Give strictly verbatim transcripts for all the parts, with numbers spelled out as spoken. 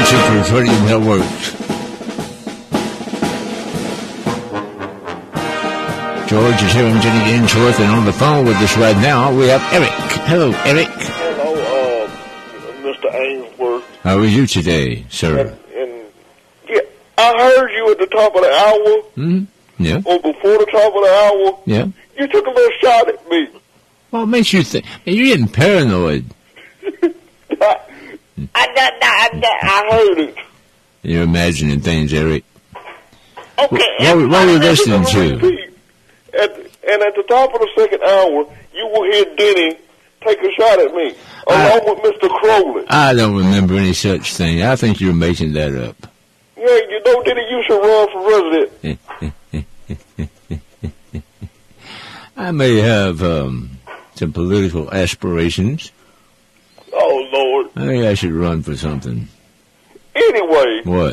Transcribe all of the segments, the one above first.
Secrets Radio Network. George is here in Jenny Ainsworth, and on the phone with us right now, we have Eric. Hello, Eric. Hello, uh, Mister Ainsworth. How are you today, sir? And, and yeah, I heard you at the top of the hour. Mm-hmm. Yeah. Or before the top of the hour. Yeah. You took a little shot at me. Well, it makes you think. You're getting paranoid. I, I, I, I, I heard it. You're imagining things, Eric. Okay. What, what, what are we listening to? At, and at the top of the second hour, you will hear Denny take a shot at me, along I, with Mister Crowley. I don't remember any such thing. I think you're making that up. Yeah, you know, Denny, you should run for president. I may have um, some political aspirations. Oh, Lord. I think I should run for something. Anyway. What?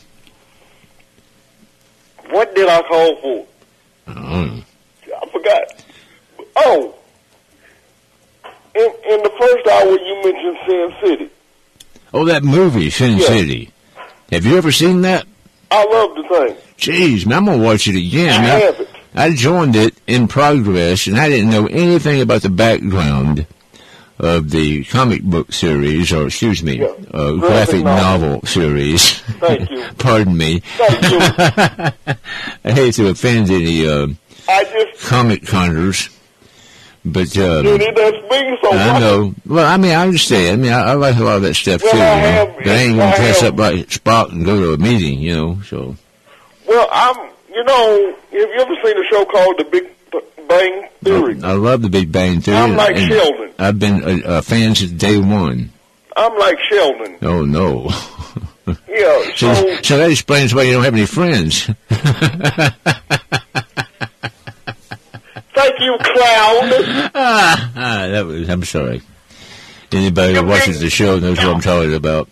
What did I call for? I don't know. I forgot. Oh. In, in the first hour, you mentioned Sin City. Oh, that movie, Sin yeah. City. Have you ever seen that? I love the thing. Jeez, man, I'm going to watch it again. I now, have it. I joined it in progress, and I didn't know anything about the background of the comic book series, or excuse me, yeah. uh, graphic novel. novel series. Thank you. Pardon me. Thank you. I hate to offend any uh, I just, comic hunters, but um, dude, that's me, so I know. Well, I mean, I understand. I mean, I, I like a lot of that stuff well, too. I You know? have, But I ain't gonna I dress have, up like Spock and go to a meeting, you know. So. Well, I'm. You know, have you ever seen a show called The Big Bang Theory? I, I love The Big Bang Theory. I'm like and Sheldon. I've been a, a fan since day one. I'm like Sheldon. Oh no. Yeah. So, So, so that explains why you don't have any friends. Thank you, clown. ah, ah, that was. I'm sorry. Anybody who watches the show knows what I'm talking about.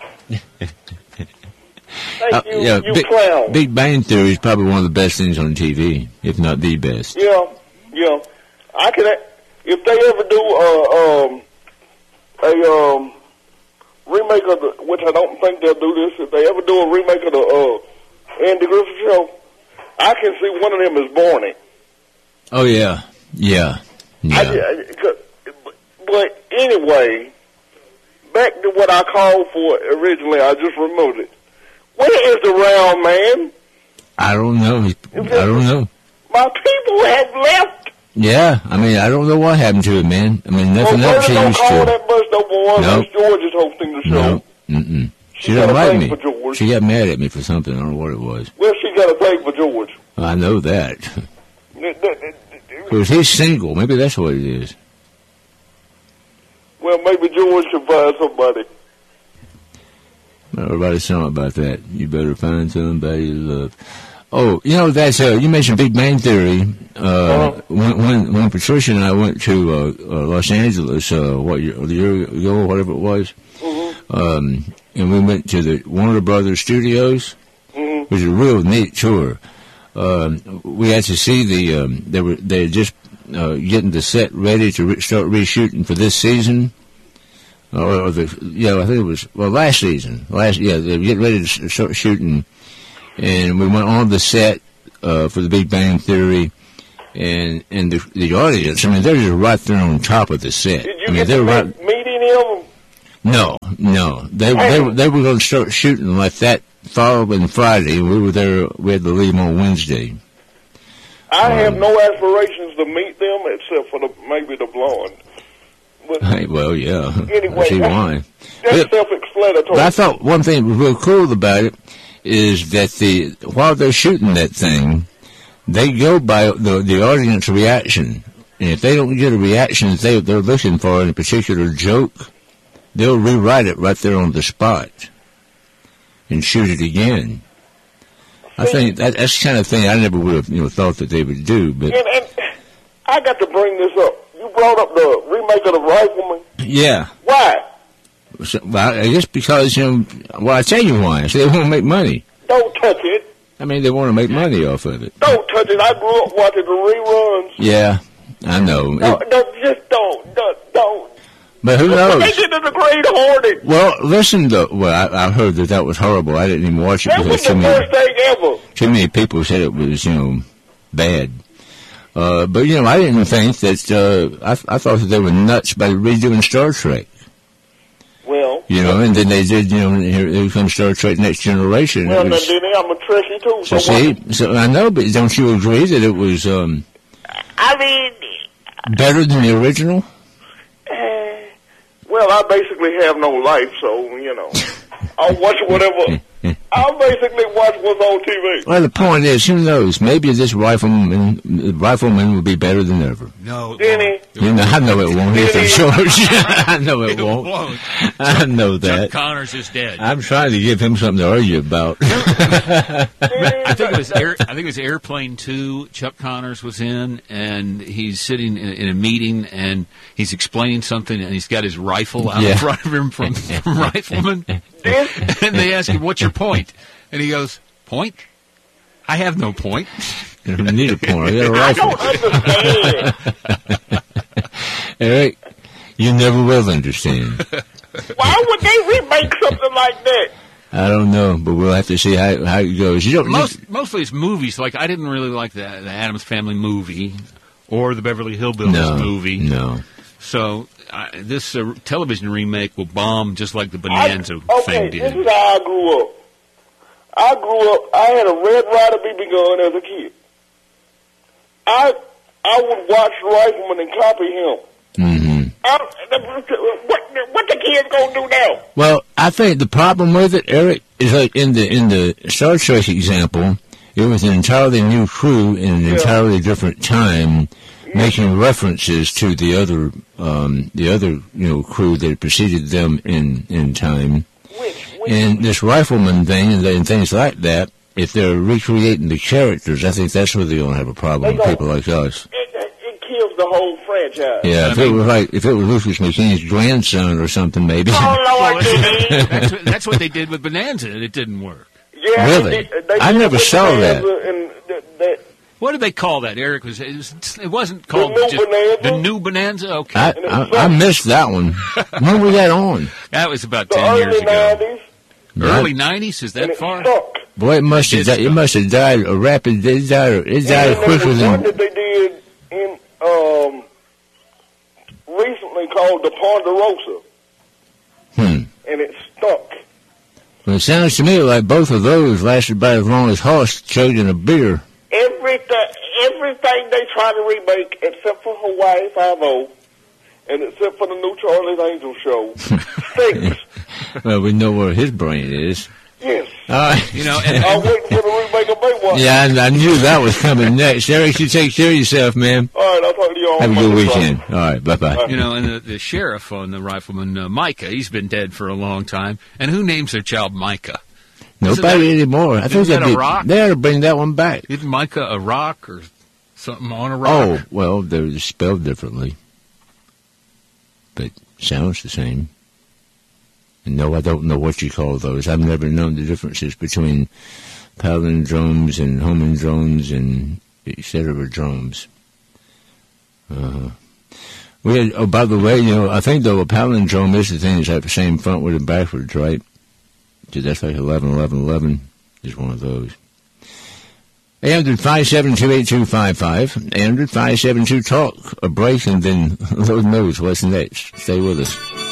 Thank uh, you, yeah, you Big, clown. Big Bang Theory is probably one of the best things on T V, if not the best. Yeah, yeah. I can. If they ever do a um a um remake of the, which I don't think they'll do this. If they ever do a remake of the uh, Andy Griffith Show, I can see one of them as Barney. Oh yeah, yeah, yeah. I, I, but anyway, back to what I called for originally. I just removed it. Where is the round man? I don't know. I don't know. My people have left. Yeah, I mean, I don't know what happened to it, man. I mean, nothing well, else don't seems call to. that bus number one. Nope. George is hosting the show. No, mm-mm. She, she doesn't like me. For George. She got mad at me for something. I don't know what it was. Well, she got a thing for George. I know that. Because he's single. Maybe that's what it is. Well, maybe George should find somebody. Everybody's something about that. You better find somebody to love. Oh, you know, that's, uh, you mentioned Big Bang Theory. Uh, uh-huh. when, when, when Patricia and I went to, uh, uh Los Angeles, uh, what, year, a year ago or whatever it was, mm-hmm. um, and we went to the Warner Brothers Studios, mm-hmm. which was a real neat tour. Um, we had to see the, um, they were, they were just, uh, getting the set ready to re- start reshooting for this season. Or the, yeah, I think it was, well, last season. Last, yeah, they were getting ready to start shooting. And we went on the set, uh, for the Big Bang Theory. And, and the, the audience, I mean, they're just right there on top of the set. Did you I mean, get they're to right. meet, meet any of them? No, no. They, they, were, they were going to start shooting like that following Friday. We were there, we had to leave on Wednesday. I um, have no aspirations to meet them except for the, maybe the blonde. But hey, well, yeah. Anyway, I see why. That's but, self-explanatory. But I thought one thing that was real cool about it is that the while they're shooting that thing, they go by the the audience reaction. And if they don't get a reaction that they, they're looking for in a particular joke, they'll rewrite it right there on the spot and shoot it again. I think that, that's the kind of thing I never would have, you know, thought that they would do. But and, and I got to bring this up. You brought up the remake of The Rifleman. Yeah. Why? So, well, I guess because, you know, well, I tell you why. So they want to make money. Don't touch it. I mean, they want to make money off of it. Don't touch it. I grew up watching the reruns. Yeah, I know. No, it, no, just don't, don't, don't. But who knows? They did the Great Hornet. Well, listen, though. Well, I, I heard that that was horrible. I didn't even watch it That because was the too many, worst thing ever. too many people said it was, you know, bad. Uh, but, you know, I didn't think that, uh, I, I thought that they were nuts by redoing Star Trek. Well. You know, and then they did, you know, here, here comes Star Trek Next Generation. Well, was, then I'm a Trekkie, too. so, So, see, so I know, but don't you agree that it was, um, I mean, better than the original? uh, well, I basically have no life, so, you know, I'll watch whatever. I'll basically watch what's on T V. Well, the point is, who knows? Maybe this rifleman, rifleman will be better than ever. No. Denny. You know, I know it won't either, George. I know it, It won't. won't. I know that. Chuck Connors is dead. I'm trying to give him something to argue about. I think it was Air, I think it was Airplane Two. Chuck Connors was in, and he's sitting in, in a meeting, and he's explaining something, and he's got his rifle out Yeah. in front of him from, from Rifleman, and they ask him, "What's your point?" And he goes, "Point? I have no point." You don't need a point. I got a I rifle. don't understand. Eric, you never will understand. Why would they remake something like that? I don't know, but we'll have to see how, how it goes. You don't Most, mostly it's movies. Like, I didn't really like the, the Addams Family movie or the Beverly Hillbillies no, movie. No. So uh, this uh, television remake will bomb just like the Bonanza I, thing okay, this did. is how I grew up. I grew up, I had a Red Ryder B B gun as a kid. I I would watch Rifleman and copy him. Mm-hmm. I, what, what the kids gonna do now? Well, I think the problem with it, Eric, is like in the in the Star Trek example, it was an entirely new crew in an Yeah. entirely different time, making references to the other um, the other you know crew that preceded them in in time. Which, which And this rifleman thing and, and things like that, if they're recreating the characters, I think that's where they're going to have a problem They with don't. people like us. it, it, it kills the whole franchise. Yeah, I if mean- it was like if it was Lucas McKean's grandson or something, maybe. Oh Lord, Denny. that's, what, that's what they did with Bonanza, and it didn't work. Yeah, Really? they did- they I did never with saw that. Bonanza And that, that, What did they call that, Eric? Was it, was, it wasn't called New just Bonanza? the new Bonanza? Okay, I, I, I missed that one. When was that on? that was about the ten years early ago. nineties, Early nineties? Is and that it far? stuck. Boy, it must have It died, did it must have died a rapid. It died. It And died then there quicker was one than. that they did in um, recently called the Ponderosa, Hmm. and it stuck. Well, it sounds to me like both of those lasted about as long as Hoss chugging a beer. Everything, everything they try to remake, except for Hawaii Five-O, and except for the new Charlie's Angels show, stinks. Well, we know where his brain is. Yes. All right. You know, and, I'm waiting for the remake of Baywatch. Yeah, I, I knew that was coming next. Eric, you take care of yourself, man. All right, I'll talk to you on Have a good Monday, weekend. Friday. All right, bye-bye. you know, and the, the sheriff on the Rifleman, uh, Micah, he's been dead for a long time. And who names their child Micah? Isn't Nobody that- anymore. I think isn't that that'd a be- rock? they ought to bring that one back. Isn't Micah a rock or something on a rock? Oh, well, they're spelled differently. But sounds the same. And no, I don't know what you call those. I've never known the differences between palindromes and homindromes and et cetera dromes. Uh-huh. We had, oh, by the way, you know, I think, though, a palindrome is the thing that's have the same frontward and backwards, right? So that's like eleven eleven eleven is one of those. eight hundred, five seven two, eight two five five. eight hundred, five seven two, talk. A break, and then Lord knows what's next. Stay with us.